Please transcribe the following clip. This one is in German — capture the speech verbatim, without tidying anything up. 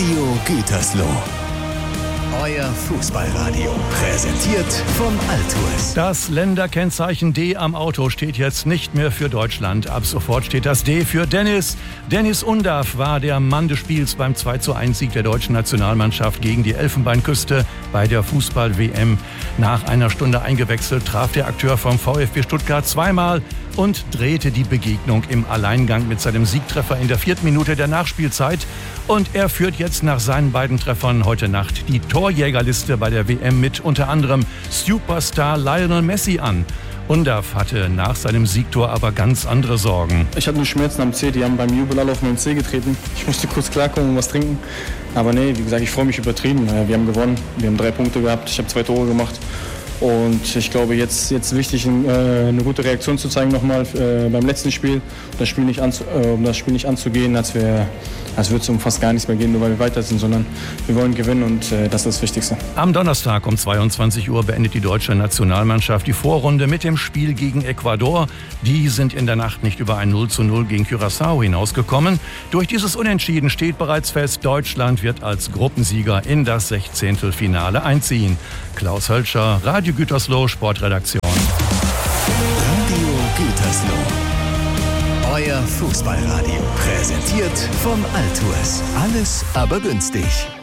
Radio Gütersloh. Euer Fußballradio. Präsentiert von Altues. Das Länderkennzeichen D am Auto steht jetzt nicht mehr für Deutschland. Ab sofort steht das D für Dennis. Dennis Undav war der Mann des Spiels beim zwei zu eins Sieg der deutschen Nationalmannschaft gegen die Elfenbeinküste bei der Fußball-W M. Nach einer Stunde eingewechselt traf der Akteur vom VfB Stuttgart zweimal und drehte die Begegnung im Alleingang mit seinem Siegtreffer in der vierten Minute der Nachspielzeit. Und er führt jetzt nach seinen beiden Treffern heute Nacht die Torjägerliste bei der W M mit unter anderem Superstar Lionel Messi an. Undav hatte nach seinem Siegtor aber ganz andere Sorgen. Ich hatte nur Schmerzen am Zeh, die haben beim Jubel alle auf meinen Zeh getreten. Ich musste kurz klarkommen und was trinken. Aber nee, wie gesagt, ich freue mich übertrieben. Wir haben gewonnen, wir haben drei Punkte gehabt, ich habe zwei Tore gemacht. Und ich glaube, jetzt ist wichtig, eine gute Reaktion zu zeigen nochmal beim letzten Spiel, um das Spiel nicht, anzu, um das Spiel nicht anzugehen, als, wir, als würde es um fast gar nichts mehr gehen, nur weil wir weiter sind, sondern wir wollen gewinnen und das ist das Wichtigste. Am Donnerstag um zweiundzwanzig Uhr beendet die deutsche Nationalmannschaft die Vorrunde mit dem Spiel gegen Ecuador. Die sind in der Nacht nicht über ein null zu null gegen Curaçao hinausgekommen. Durch dieses Unentschieden steht bereits fest, Deutschland wird als Gruppensieger in das Sechzehntelfinale einziehen. Klaus Hölscher, Radio Gütersloh, Sportredaktion. Radio Gütersloh. Euer Fußballradio. Präsentiert von Altues. Alles aber günstig.